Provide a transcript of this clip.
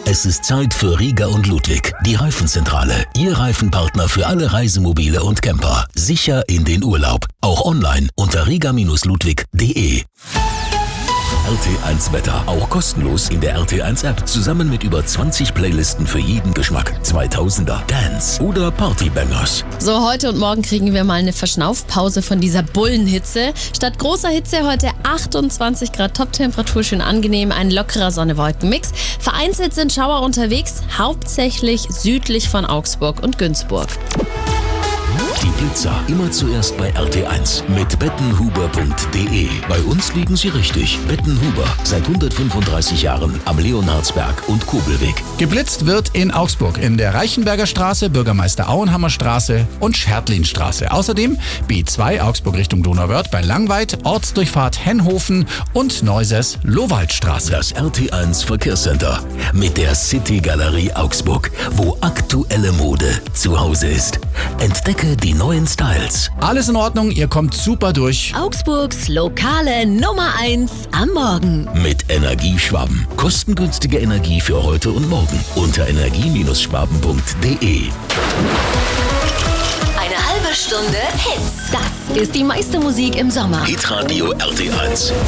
Es ist Zeit für Rieger und Ludwig, die Reifenzentrale. Ihr Reifenpartner für alle Reisemobile und Camper. Sicher in den Urlaub. Auch online unter rieger-ludwig.de. RT1 Wetter, auch kostenlos in der RT1 App, zusammen mit über 20 Playlisten für jeden Geschmack. 2000er, Dance oder Partybangers. So, heute und morgen kriegen wir mal eine Verschnaufpause von dieser Bullenhitze. Statt großer Hitze heute 28 Grad Toptemperatur, schön angenehm, ein lockerer Sonne-Wolken-Mix. Vereinzelt sind Schauer unterwegs, hauptsächlich südlich von Augsburg und Günzburg. Die Pizza immer zuerst bei RT1 mit bettenhuber.de. Bei uns liegen Sie richtig. Bettenhuber, seit 135 Jahren am Leonhardsberg und Kobelweg. Geblitzt wird in Augsburg in der Reichenberger Straße, Bürgermeister Auenhammer Straße und Schertlinstraße. Außerdem B2 Augsburg Richtung Donauwörth bei Langweid, Ortsdurchfahrt Henhofen und Neuses Lowaldstraße. Das RT1 Verkehrscenter mit der City Galerie Augsburg, wo aktuelle Mode zu Hause ist. Entdecke die neuen Styles. Alles in Ordnung, ihr kommt super durch. Augsburgs lokale Nummer 1 am Morgen. Mit Energieschwaben. Kostengünstige Energie für heute und morgen. Unter energie-schwaben.de. Eine halbe Stunde Hits. Das ist die meiste Musik im Sommer. Hitradio RT1.